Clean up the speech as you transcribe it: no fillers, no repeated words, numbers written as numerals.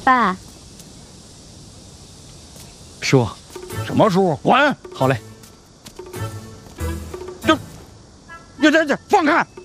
爸， 叔， 什么叔？滚！ 好嘞。 这，放开！